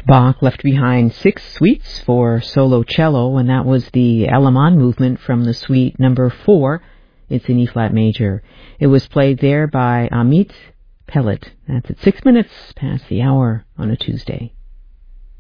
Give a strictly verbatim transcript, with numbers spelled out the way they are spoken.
Bach left behind six suites for solo cello, and that was the Alaman movement from the suite number four. It's in E-flat major. It was played there by Amit Pellet. That's at six minutes past the hour on a Tuesday.